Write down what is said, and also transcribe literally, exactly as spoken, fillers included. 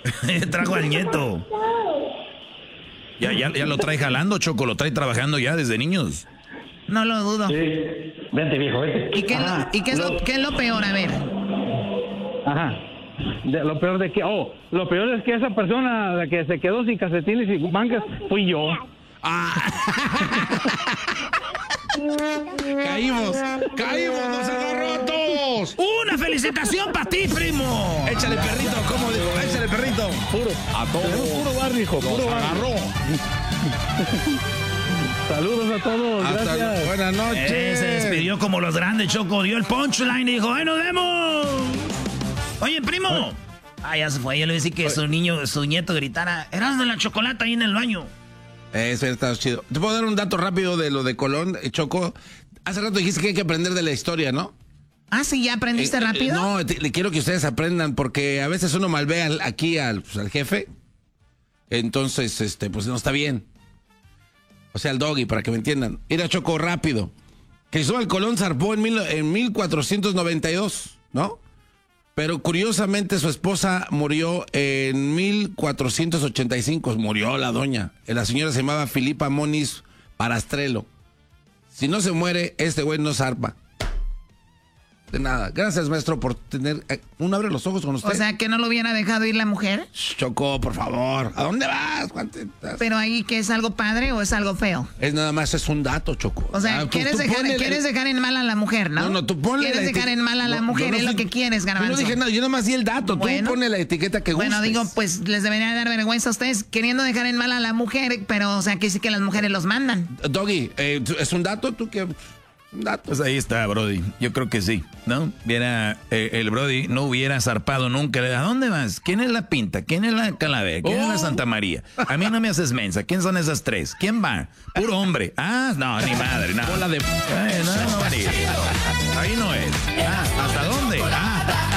Trajo al nieto. Ya, ya, ya lo trae jalando, Choco, lo trae trabajando ya desde niños. No lo dudo. Sí. Vente, viejo, vente. ¿Y qué, es lo, Ajá. ¿y qué es lo, qué es lo peor? A ver. Ajá. De, lo peor de que, oh, lo peor es que esa persona, la que se quedó sin calcetines y mangas, fui yo. Ah. Caímos, caímos, nos agarró a todos. ¡Una felicitación para ti, primo! Échale perrito, ¿cómo digo? Échale perrito. Puro. A todos. Puro barrio, hijo, Nos puro barrio. agarró. Saludos a todos, Hasta gracias. buenas noches. Eh, se despidió como los grandes, Choco. Dio el punchline y dijo, ¡ay, nos vemos! Oye, primo. Ah, ya se fue. Yo le decía que su niño, su nieto gritara, eras de la chocolate ahí en el baño. Eso está chido. Te puedo dar un dato rápido de lo de Colón, eh, Choco. Hace rato dijiste que hay que aprender de la historia, ¿no? Ah, sí, ¿ya aprendiste Eh, eh, rápido? no, te- le quiero que ustedes aprendan porque a veces uno malvea al- aquí al, pues, al jefe. Entonces, este, pues no está bien. O sea, al doggy, para que me entiendan. Era Choco rápido. Cristóbal Colón zarpó en, mil, en mil cuatrocientos noventa y dos, ¿no? Pero curiosamente su esposa murió en mil cuatrocientos ochenta y cinco. Murió la doña. La señora se llamaba Filipa Moniz Parastrelo. Si no se muere, este güey no zarpa. De nada. Gracias, maestro, por tener... eh, uno abre los ojos con usted. O sea, que no lo hubiera dejado ir la mujer. Choco, por favor. ¿A dónde vas? ¿Cuánto estás? Pero ahí, ¿que es algo padre o es algo feo? Es nada más, es un dato, Choco. O sea, Ah, pues ¿quieres, tú dejar, ponle- ¿quieres dejar en mal a la mujer, no? No, no, tú ponle ¿Quieres la dejar eti- en mal a la No, mujer? yo no es soy- lo que quieres, Yo Garbanzo. no dije nada, yo nada más di el dato. Bueno. Tú ponle la etiqueta que gustes. Bueno, digo, pues les debería dar vergüenza a ustedes queriendo dejar en mal a la mujer, pero, o sea, que sí que las mujeres los mandan. Doggy, eh, ¿es un dato? ¿Tú qué? Un dato. Pues ahí está, Brody. Yo creo que sí, ¿no? Viera, eh, el Brody no hubiera zarpado nunca. ¿A dónde vas? ¿Quién es la Pinta? ¿Quién es la Calavera? ¿Quién Oh. es la Santa María? A mí no me haces mensa. ¿Quién son esas tres? ¿Quién va? Puro hombre. Ah, no, ni madre, no. Bola de... Ay, no, no, no, ahí no es. Ah, ¿hasta dónde? Ah.